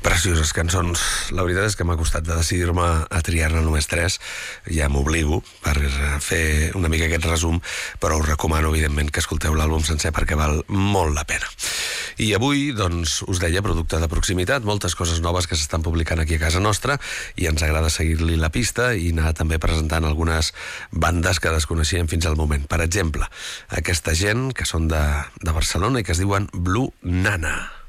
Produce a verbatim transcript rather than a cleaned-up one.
Precioses cançons. La veritat és que m'ha costat de decidir-me a triar-ne només tres. Ja m'obligo per fer una mica aquest resum, però us recomano, evidentment, que escolteu l'àlbum sencer perquè val molt la pena. I avui, doncs, us deia, producte de proximitat, moltes coses noves que s'estan publicant aquí a casa nostra i ens agrada seguir-li la pista i anar també presentant algunes bandes que desconeixíem fins al moment. Per exemple, aquesta gent que són de, de Barcelona i que es diuen Blue Nana.